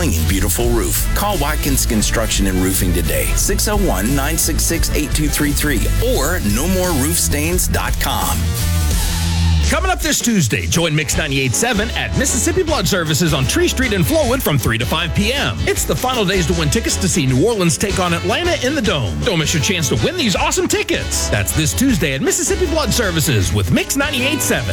clinging, beautiful roof. Call Watkins Construction and Roofing today, 601-966-8233 or nomoreroofstains.com. Coming up this Tuesday, join Mix 98.7 at Mississippi Blood Services on Tree Street in Flowood from 3 to 5 p.m. It's the final days to win tickets to see New Orleans take on Atlanta in the Dome. Don't miss your chance to win these awesome tickets. That's this Tuesday at Mississippi Blood Services with Mix 98.7.